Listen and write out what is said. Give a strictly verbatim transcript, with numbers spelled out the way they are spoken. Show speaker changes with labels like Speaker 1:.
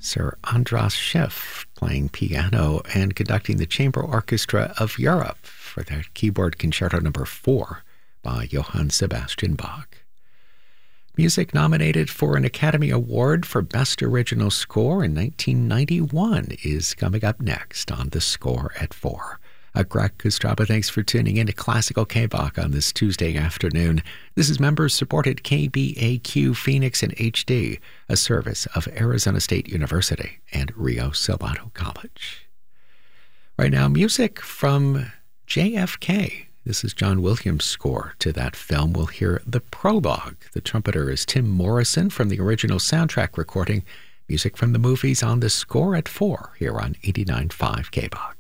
Speaker 1: Sir Andras Schiff playing piano and conducting the Chamber Orchestra of Europe for their keyboard concerto number four by Johann Sebastian Bach. Music nominated for an Academy Award for Best Original Score in nineteen ninety-one is coming up next on The Score at four. Uh, Greg Kostraba, thanks for tuning in to Classical K-Bach on this Tuesday afternoon. This is members-supported K B A Q Phoenix in H D, a service of Arizona State University and Rio Salado College. Right now, music from J F K. This is John Williams' score to that film. We'll hear the prologue. The trumpeter is Tim Morrison from the original soundtrack recording. Music from the movies on The Score at four here on eighty-nine point five K-Bach.